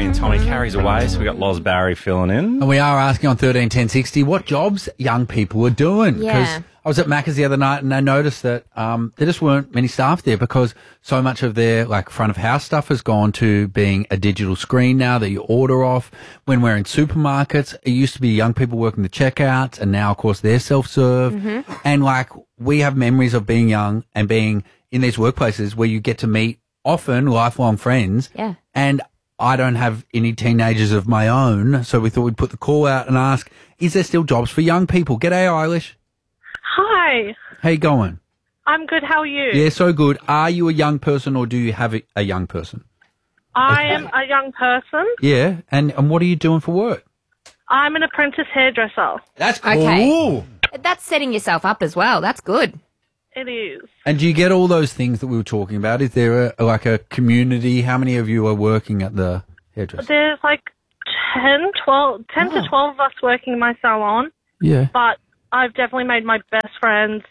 Barry and Tommy carries away, so we got Loz Barry filling in. And we are asking on 131060 what jobs young people are doing. Yeah. I was at Macca's the other night and I noticed that there just weren't many staff there because so much of their front of house stuff has gone to being a digital screen now that you order off. When we're in supermarkets, it used to be young people working the checkouts and now, of course, they're self-serve. Mm-hmm. And we have memories of being young and being in these workplaces where you get to meet often lifelong friends. Yeah. And I don't have any teenagers of my own, so we thought we'd put the call out and ask, is there still jobs for young people? G'day, Eilish. Hi, How you going? I'm good. How are you? Yeah, so good. Are you a young person or do you have a young person? I am a young person. Yeah, and what are you doing for work? I'm an apprentice hairdresser. That's cool. Okay. That's setting yourself up as well. That's good. It is. And do you get all those things that we were talking about? Is there a community? How many of you are working at the hairdresser? There's 10 to 12 of us working in my salon, Yeah. but I've definitely made my best friends.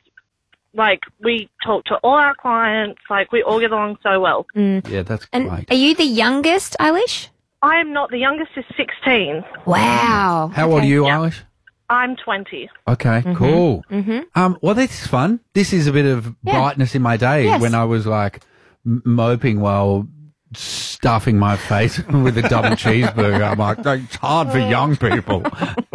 We talk to all our clients. We all get along so well. Yeah, that's And great. are you the youngest, Eilish? I am not. The youngest is 16. Wow. How old are you, Eilish? I'm 20. Okay, cool. Well, this is fun. This is a bit of brightness in my day Yes. when I was moping while stuffing my face with a double cheeseburger. I'm like, it's hard for young people.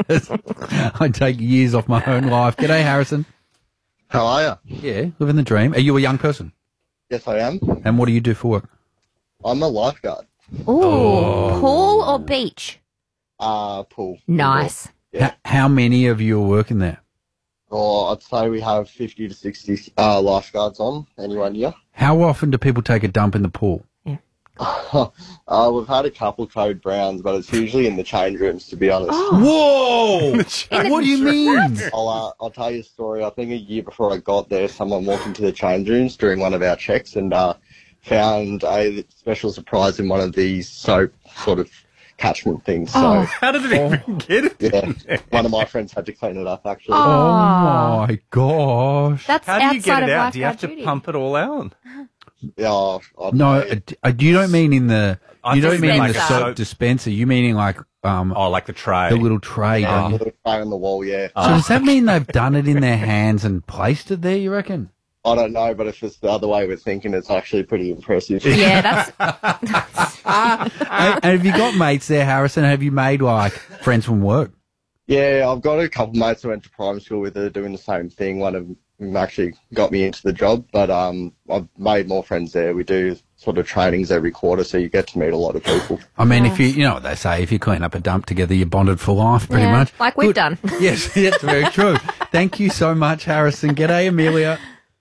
I take years off my own life. G'day, Harrison. How are you? Yeah, living the dream. Are you a young person? Yes, I am. And what do you do for work? I'm a lifeguard. Ooh. Pool or beach? Pool. Nice. Yeah. How many of you are working there? Or I'd say we have 50 to 60 lifeguards on any one year. How often do people take a dump in the pool? We've had a couple code browns, but it's usually in the change rooms, to be honest. Whoa! What do you mean? I'll tell you a story. I think a year before I got there, someone walked into the change rooms during one of our checks and found a special surprise in one of these soap sort of catchment things. So, How did it even get it? yeah, one of my friends had to clean it up, actually. Oh my gosh. That's How do you outside get it of out? Do you have lifeguard to duty. pump it all out? Yeah, No, you don't mean in the you don't thought mean in like the a soap soap- dispenser. You meaning like the tray. the little tray, a don't you? little tray on the wall, yeah. So does that mean they've done it in their hands and placed it there? You reckon? I don't know, but if it's the other way we're thinking, it's actually pretty impressive. Yeah, that's And have you got mates there, Harrison? Have you made friends from work? Yeah, I've got a couple mates I went to primary school with that are doing the same thing. One of them actually got me into the job, but I've made more friends there. We do sort of trainings every quarter, so you get to meet a lot of people. I mean, if you know what they say, if you clean up a dump together, you're bonded for life, pretty Yeah, much. like we've Good. done. Yes, that's very true. Thank you so much, Harrison. G'day, Amelia.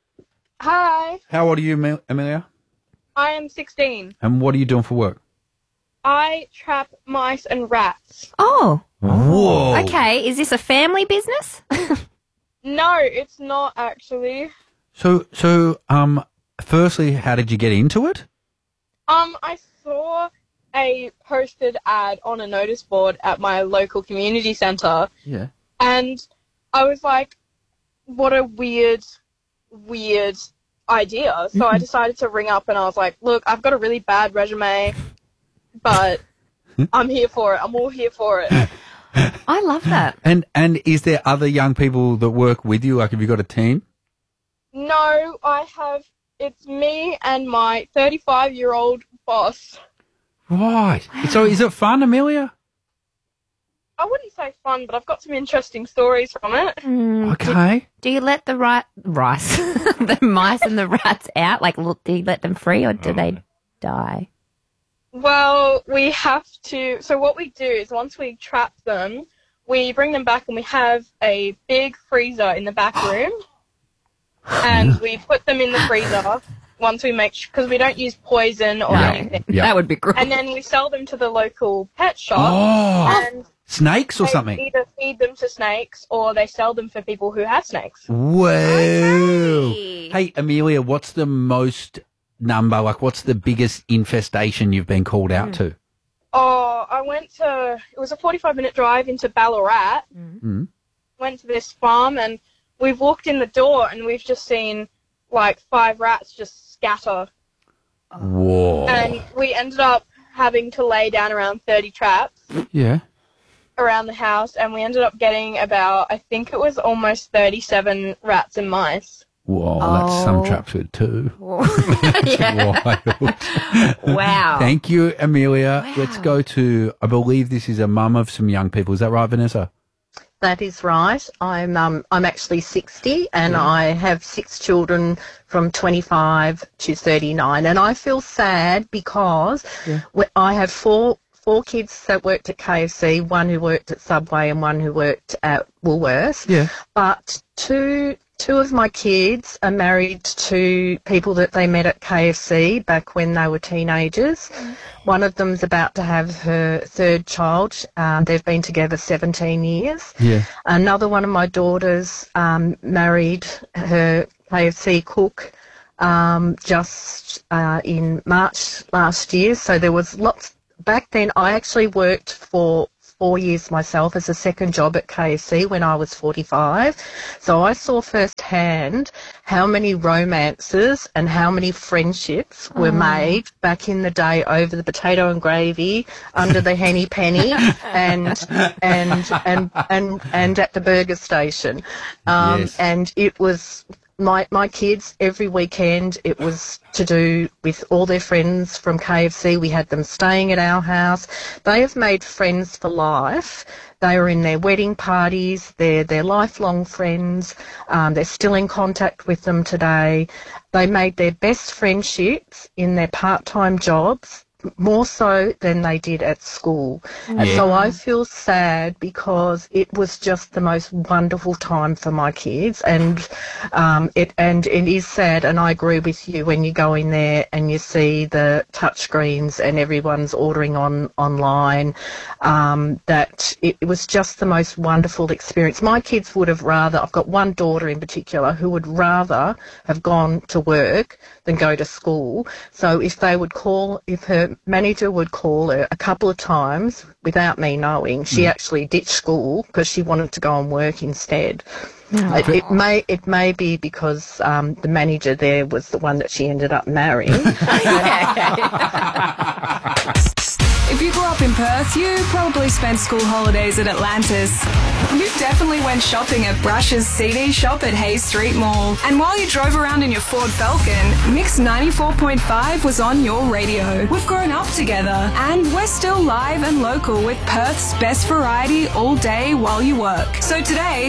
Hi, How old are you, Amelia? I am 16. And what are you doing for work? I trap mice and rats. Oh. Whoa. Okay. Is this a family business? No, it's not actually. So, firstly, how did you get into it? I saw a posted ad on a notice board at my local community centre, Yeah. and I was like, what a weird idea. So I decided to ring up and I was like, look, I've got a really bad resume, but I'm here for it. I'm all here for it. I love that. And is there other young people that work with you? Have you got a team? No, it's me and my 35-year-old boss. Right. So is it fun, Amelia? I wouldn't say fun, but I've got some interesting stories from it. Okay. Do you let the rice, the mice and the rats out? Do you let them free or do they die? Well, we have to. So what we do is once we trap them, we bring them back and we have a big freezer in the back room, and we put them in the freezer once we make because we don't use poison or anything. Yeah. That would be great. And then we sell them to the local pet shop, Oh, and snakes or they something? either feed them to snakes or they sell them for people who have snakes. Whoa. Okay. Hey, Amelia, what's the most number, what's the biggest infestation you've been called out to? Oh, it was a 45-minute drive into Ballarat. Went to this farm and we've walked in the door and we've just seen 5 rats just scatter. Whoa. And we ended up having to lay down around 30 traps Yeah. around the house, and we ended up getting about, I think it was almost 37 rats and mice. Whoa, that's some Oh. traps with two. Yeah. Wild. Wow. Thank you, Amelia. Let's go to, I believe this is a mum of some young people. Is that right, Vanessa? That is right. I'm actually 60 and I have 6 children from 25 to 39, and I feel sad because I have four kids that worked at KFC, one who worked at Subway and one who worked at Woolworths. Yeah. But two of my kids are married to people that they met at KFC back when they were teenagers. One of them's about to have her 3rd child. They've been together 17 years. Yeah. Another one of my daughters married her KFC cook just in March last year. So there was lots. Back then, I actually worked for 4 years myself as a second job at KFC when I was 45. So I saw firsthand how many romances and how many friendships were made back in the day over the potato and gravy, under the henny penny, and at the burger station. Yes. And it was my kids every weekend. It was to do with all their friends from KFC. We had them staying at our house. They have made friends for life. They are in their wedding parties. They're lifelong friends. They're still in contact with them today. They made their best friendships in their part-time jobs, more so than they did at school. And so I feel sad because it was just the most wonderful time for my kids, and it is sad, and I agree with you when you go in there and you see the touchscreens and everyone's ordering online, that it was just the most wonderful experience. My kids would have rather, I've got one daughter in particular who would rather have gone to work than go to school. So if her manager would call her a couple of times without me knowing, she actually ditched school because she wanted to go and work instead. It may be because the manager there was the one that she ended up marrying. If you grew up in Perth, you probably spent school holidays at Atlantis. You definitely went shopping at Brush's CD shop at Hayes Street Mall. And while you drove around in your Ford Falcon, Mix 94.5 was on your radio. We've grown up together, and we're still live and local with Perth's best variety all day while you work. So today,